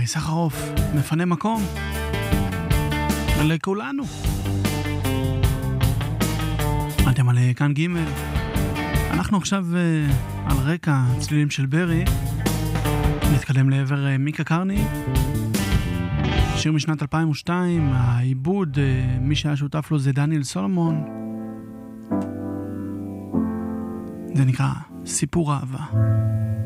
ברי סחרוף מפנה מקום לכולנו. אתם על כאן ג'. אנחנו עכשיו על רקע צלילים של ברי נתקדם לעבר מיקה קרני, שיר משנת 2002. העיבוד, מי שהיה שותף לו זה דניאל סולומון. זה נקרא סיפור אהבה.